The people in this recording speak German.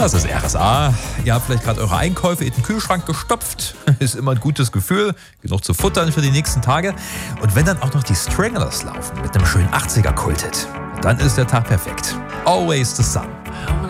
Das ist RSA. Ihr habt vielleicht gerade eure Einkäufe in den Kühlschrank gestopft. Ist immer ein gutes Gefühl. Genug zu futtern für die nächsten Tage. Und wenn dann auch noch die Stranglers laufen mit einem schönen 80er-Kulthit, dann ist der Tag perfekt. Always the Sun.